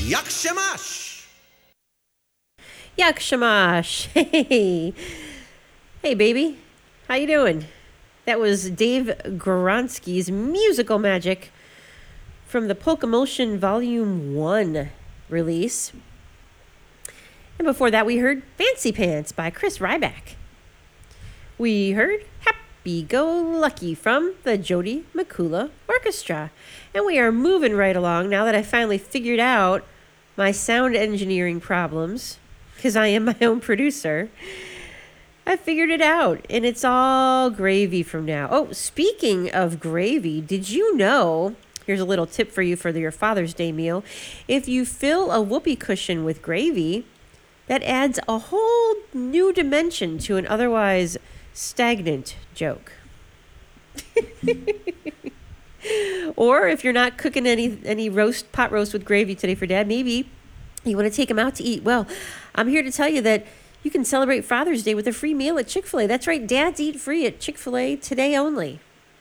Yakshamash! Yakshamash. Hey. Hey, baby. How you doing? That was Dave Goronsky's Musical Magic from the Polkamotion Volume 1 release. And before that, we heard Fancy Pants by Chris Ryback. We heard Happy Go Lucky from the Jody McCullough Orchestra. And we are moving right along now that I finally figured out my sound engineering problems, because I am my own producer. I figured it out, and it's all gravy from now. Oh, speaking of gravy, did you know, here's a little tip for you for your Father's Day meal. If you fill a whoopee cushion with gravy, that adds a whole new dimension to an otherwise stagnant joke. Or if you're not cooking any pot roast with gravy today for Dad, maybe you want to take him out to eat. Well, I'm here to tell you that you can celebrate Father's Day with a free meal at Chick-fil-A. That's right, dads eat free at Chick-fil-A today only.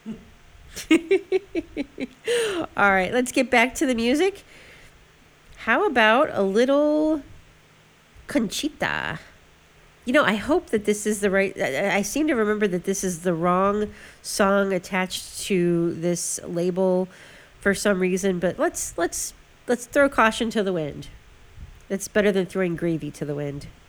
All right, let's get back to the music. How about a little Conchita? You know, I hope that this is the right... I seem to remember that this is the wrong song attached to this label for some reason, but let's throw caution to the wind. It's better than throwing gravy to the wind.